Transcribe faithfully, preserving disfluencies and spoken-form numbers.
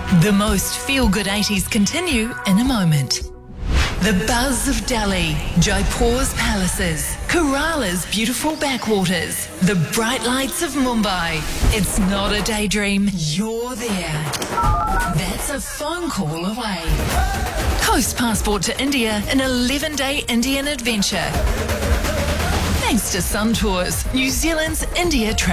The most feel-good eighties continue in a moment. The buzz of Delhi, Jaipur's palaces, Kerala's beautiful backwaters, the bright lights of Mumbai. It's not a daydream, you're there. That's a phone call away. Coast Passport to India, an eleven-day Indian adventure. Thanks to Sun Tours, New Zealand's India travel.